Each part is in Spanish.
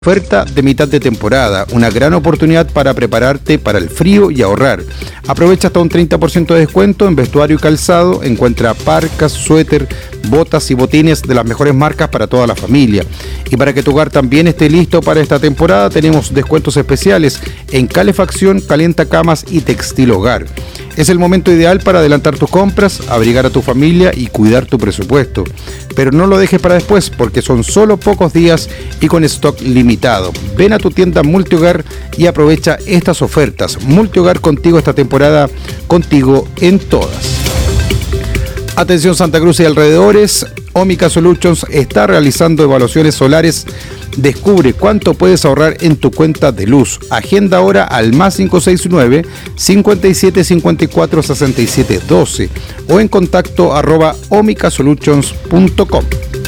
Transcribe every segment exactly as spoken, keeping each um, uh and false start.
Oferta de mitad de temporada, una gran oportunidad para prepararte para el frío y ahorrar. Aprovecha hasta un treinta por ciento de descuento en vestuario y calzado. Encuentra parcas, suéter, botas y botines de las mejores marcas para toda la familia. Y para que tu hogar también esté listo para esta temporada, tenemos descuentos especiales en calefacción, calientacamas y textil hogar. Es el momento ideal para adelantar tus compras, abrigar a tu familia y cuidar tu presupuesto. Pero no lo dejes para después, porque son solo pocos días y con stock limitado. Ven a tu tienda Multihogar y aprovecha estas ofertas. Multihogar, contigo esta temporada, contigo en todas. Atención Santa Cruz y alrededores, Ómica Solutions está realizando evaluaciones solares. Descubre cuánto puedes ahorrar en tu cuenta de luz. Agenda ahora al más cinco seis nueve, cincuenta y siete cincuenta y cuatro sesenta y siete doce o en contacto arroba omicasolutions punto com.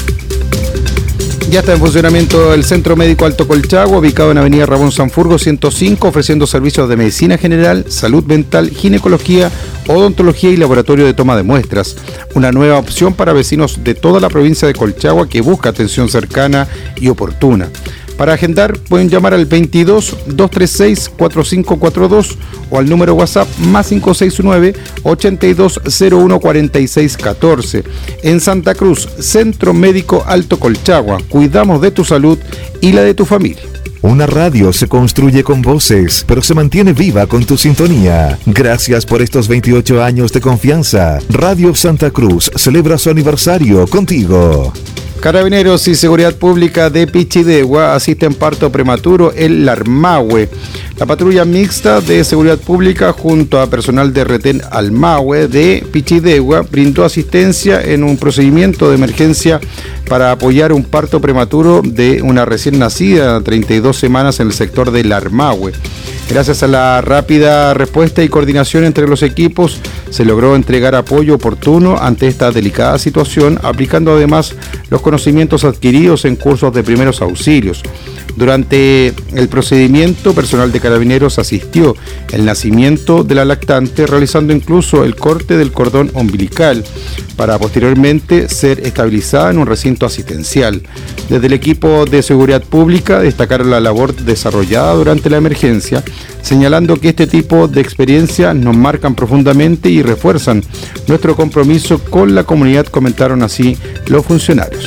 Ya está en funcionamiento el Centro Médico Alto Colchagua, ubicado en Avenida Ramón Sanfurgo ciento cinco, ofreciendo servicios de medicina general, salud mental, ginecología, odontología y laboratorio de toma de muestras. Una nueva opción para vecinos de toda la provincia de Colchagua que busca atención cercana y oportuna. Para agendar pueden llamar al veintidós, doscientos treinta y seis, cuarenta y cinco cuarenta y dos o al número WhatsApp más cinco seis nueve, ochenta y dos cero uno cuarenta y seis catorce. En Santa Cruz, Centro Médico Alto Colchagua. Cuidamos de tu salud y la de tu familia. Una radio se construye con voces, pero se mantiene viva con tu sintonía. Gracias por estos veintiocho años de confianza. Radio Santa Cruz celebra su aniversario contigo. Carabineros y Seguridad Pública de Pichidegua asisten parto prematuro en Larmahue. La patrulla mixta de Seguridad Pública junto a personal de Retén Almahue de Pichidegua brindó asistencia en un procedimiento de emergencia para apoyar un parto prematuro de una recién nacida, treinta y dos semanas, en el sector de Larmahue. Gracias a la rápida respuesta y coordinación entre los equipos, se logró entregar apoyo oportuno ante esta delicada situación, aplicando además los conocimientos adquiridos en cursos de primeros auxilios. Durante el procedimiento, personal de Carabineros asistió el nacimiento de la lactante, realizando incluso el corte del cordón umbilical, para posteriormente ser estabilizada en un recinto asistencial. Desde el equipo de Seguridad Pública destacaron la labor desarrollada durante la emergencia, señalando que este tipo de experiencias nos marcan profundamente y refuerzan nuestro compromiso con la comunidad, comentaron así los funcionarios.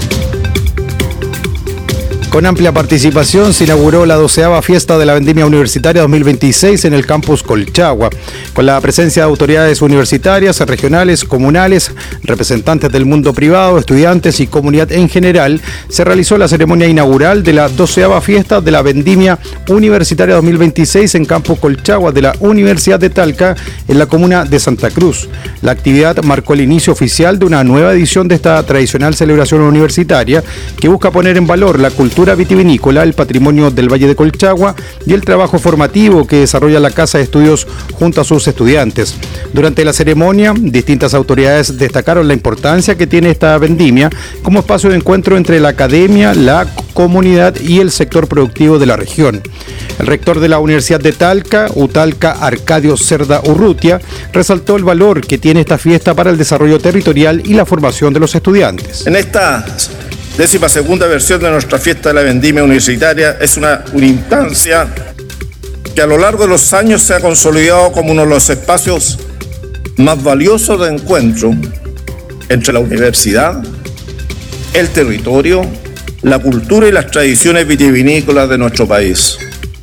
Con amplia participación se inauguró la doceava fiesta de la Vendimia Universitaria dos mil veintiséis en el campus Colchagua, con la presencia de autoridades universitarias, regionales, comunales, representantes del mundo privado, estudiantes y comunidad en general. Se realizó la ceremonia inaugural de la doceava fiesta de la Vendimia Universitaria dos mil veintiséis en campus Colchagua de la Universidad de Talca, en la comuna de Santa Cruz. La actividad marcó el inicio oficial de una nueva edición de esta tradicional celebración universitaria que busca poner en valor la cultura vitivinícola, el patrimonio del Valle de Colchagua y el trabajo formativo que desarrolla la Casa de Estudios junto a sus estudiantes. Durante la ceremonia, distintas autoridades destacaron la importancia que tiene esta vendimia como espacio de encuentro entre la academia, la comunidad y el sector productivo de la región. El rector de la Universidad de Talca, Utalca Arcadio Cerda Urrutia, resaltó el valor que tiene esta fiesta para el desarrollo territorial y la formación de los estudiantes. En esta décima segunda versión de nuestra fiesta de la Vendimia Universitaria es una, una instancia que a lo largo de los años se ha consolidado como uno de los espacios más valiosos de encuentro entre la universidad, el territorio, la cultura y las tradiciones vitivinícolas de nuestro país.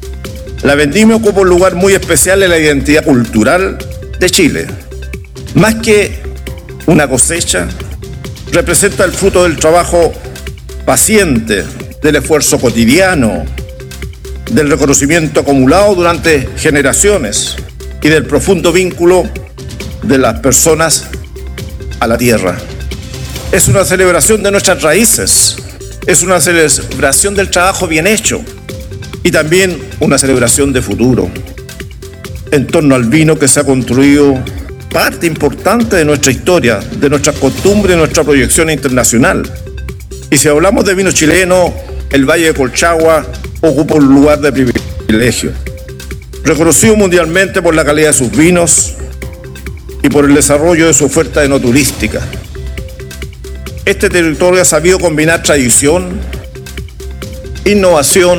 La Vendimia ocupa un lugar muy especial en la identidad cultural de Chile. Más que una cosecha, representa el fruto del trabajo paciente, del esfuerzo cotidiano, del reconocimiento acumulado durante generaciones y del profundo vínculo de las personas a la tierra. Es una celebración de nuestras raíces, es una celebración del trabajo bien hecho y también una celebración de futuro. En torno al vino que se ha construido parte importante de nuestra historia, de nuestras costumbres y nuestra proyección internacional. Y si hablamos de vino chileno, el Valle de Colchagua ocupa un lugar de privilegio, reconocido mundialmente por la calidad de sus vinos y por el desarrollo de su oferta enoturística. Este territorio ha sabido combinar tradición, innovación